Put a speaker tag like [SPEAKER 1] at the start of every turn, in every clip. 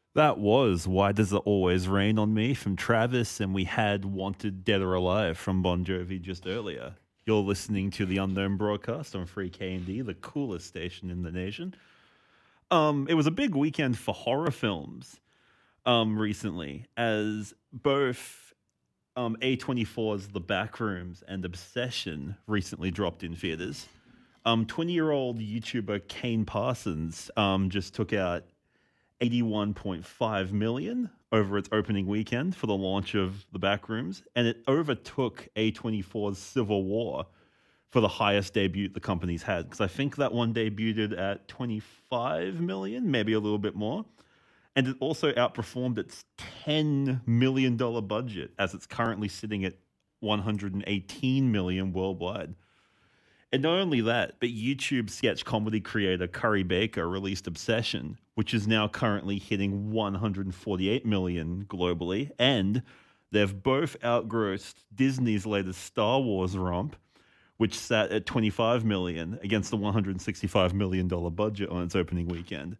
[SPEAKER 1] That was Why Does It Always Rain on Me from Travis, and we had Wanted Dead or Alive from Bon Jovi just earlier. You're listening to the Unknown Broadcast on Free K&D, the coolest station in the nation. It was a big weekend for horror films recently, as both A24's The Backrooms and Obsession recently dropped in theaters. 20-year-old YouTuber Kane Parsons just took out 81.5 million over its opening weekend for the launch of The Backrooms, and it overtook A24's Civil War for the highest debut the company's had, because I think that one debuted at 25 million, maybe a little bit more. And it also outperformed its $10 million budget, as it's currently sitting at 118 million worldwide. And not only that, but YouTube sketch comedy creator Curry Baker released Obsession, which is now currently hitting 148 million globally. And they've both outgrossed Disney's latest Star Wars romp, which sat at 25 million against the $165 million budget on its opening weekend.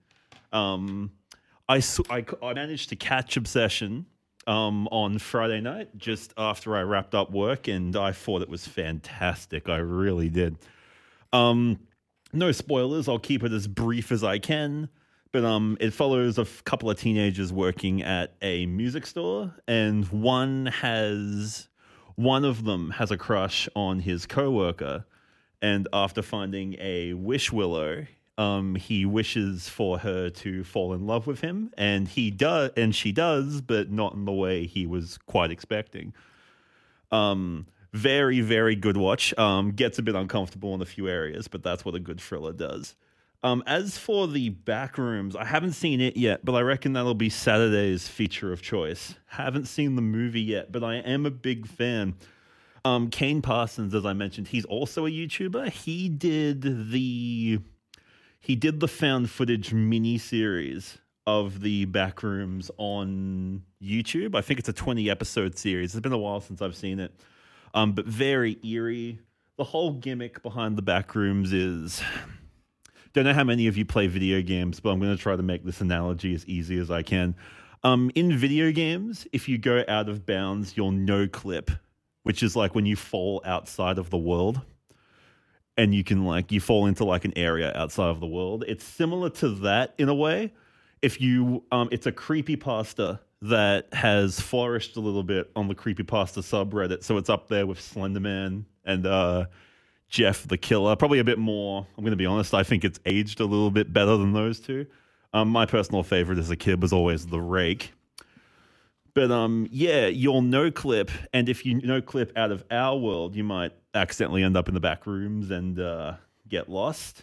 [SPEAKER 1] I managed to catch Obsession on Friday night just after I wrapped up work, and I thought it was fantastic. I really did. No spoilers. I'll keep it as brief as I can. But it follows a couple of teenagers working at a music store, and one of them has a crush on his coworker, and after finding a wish willow, he wishes for her to fall in love with him, and she does, but not in the way he was quite expecting. Very, very good watch. Gets a bit uncomfortable in a few areas, but that's what a good thriller does. As for The Backrooms, I haven't seen it yet, but I reckon that'll be Saturday's feature of choice. Haven't seen the movie yet, but I am a big fan. Kane Parsons, as I mentioned, he's also a YouTuber. He did the found footage mini-series of The Backrooms on YouTube. I think it's a 20-episode series. It's been a while since I've seen it, but very eerie. The whole gimmick behind The Backrooms is... Don't know how many of you play video games, but I'm going to try to make this analogy as easy as I can. In video games, if you go out of bounds, you'll no clip, which is like when you fall outside of the world, and you fall into an area outside of the world. It's similar to that in a way. If you, it's a creepypasta that has flourished a little bit on the creepypasta subreddit, so it's up there with Slenderman and Jeff the Killer, probably a bit more. I'm going to be honest, I think it's aged a little bit better than those two. My personal favorite as a kid was always The Rake. But yeah, you'll no clip, and if you no clip out of our world, you might accidentally end up in the back rooms and get lost.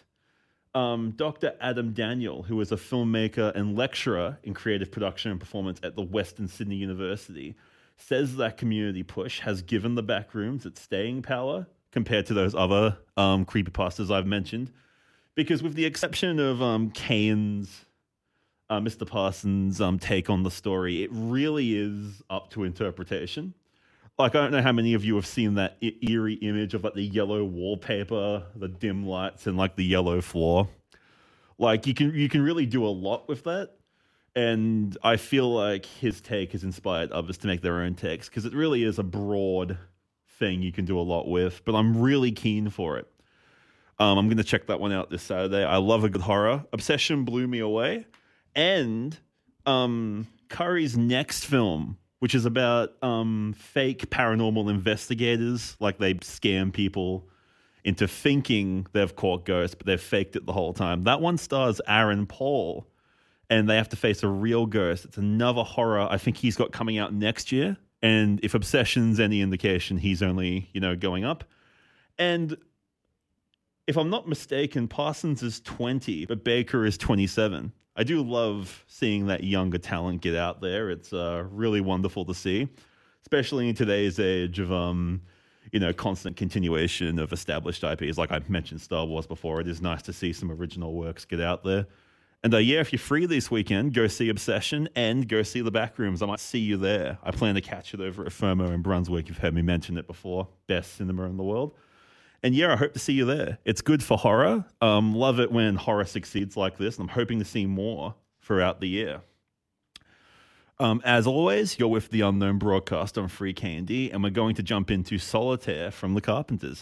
[SPEAKER 1] Dr. Adam Daniel, who is a filmmaker and lecturer in creative production and performance at the Western Sydney University, says that community push has given the back rooms its staying power compared to those other creepypastas I've mentioned. Because with the exception of Kane's, Mr. Parsons' take on the story, it really is up to interpretation. I don't know how many of you have seen that eerie image of the yellow wallpaper, the dim lights, and the yellow floor. You can really do a lot with that. And I feel like his take has inspired others to make their own takes, because it really is a broad thing you can do a lot with, but I'm really keen for it. I'm going to check that one out this Saturday. I love a good horror. Obsession blew me away. And Curry's next film, which is about fake paranormal investigators, they scam people into thinking they've caught ghosts, but they've faked it the whole time. That one stars Aaron Paul, and they have to face a real ghost. It's another horror I think he's got coming out next year. And if Obsession's any indication, he's only, going up. And if I'm not mistaken, Parsons is 20, but Baker is 27. I do love seeing that younger talent get out there. It's really wonderful to see, especially in today's age of, constant continuation of established IPs. Like I mentioned Star Wars before, it is nice to see some original works get out there. And yeah, if you're free this weekend, go see Obsession and go see The Backrooms. I might see you there. I plan to catch it over at FOMO in Brunswick. You've heard me mention it before. Best cinema in the world. And yeah, I hope to see you there. It's good for horror. Love it when horror succeeds like this. And I'm hoping to see more throughout the year. As always, you're with The Unknown Broadcast on Free K&D, and we're going to jump into Solitaire from the Carpenters.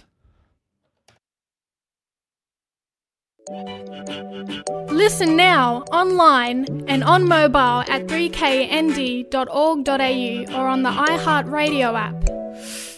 [SPEAKER 2] Listen now, online and on mobile at 3knd.org.au or on the iHeartRadio app.